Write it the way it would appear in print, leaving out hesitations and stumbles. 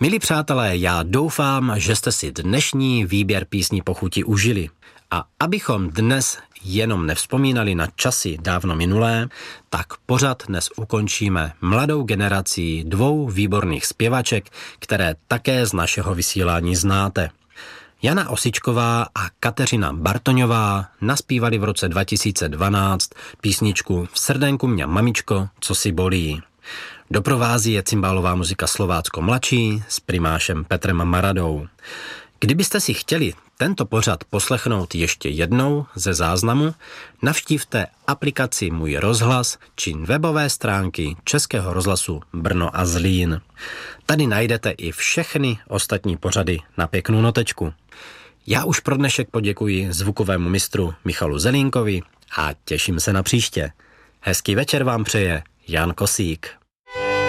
Milí přátelé, já doufám, že jste si dnešní výběr písní po chuti užili. A abychom dnes jenom nevzpomínali na časy dávno minulé, tak pořad dnes ukončíme mladou generací dvou výborných zpěvaček, které také z našeho vysílání znáte. Jana Osičková a Kateřina Bartoňová naspívali v roce 2012 písničku V srdenku mňa mamičko, co si bolí. Doprovází je cimbálová muzika Slovácko mladší s primášem Petrem Maradou. Kdybyste si chtěli tento pořad poslechnout ještě jednou ze záznamu, navštívte aplikaci Můj rozhlas či webové stránky Českého rozhlasu Brno a Zlín. Tady najdete i všechny ostatní pořady na pěknou notečku. Já už pro dnešek poděkuji zvukovému mistru Michalu Zelínkovi a těším se na příště. Hezký večer vám přeje Jan Kosík.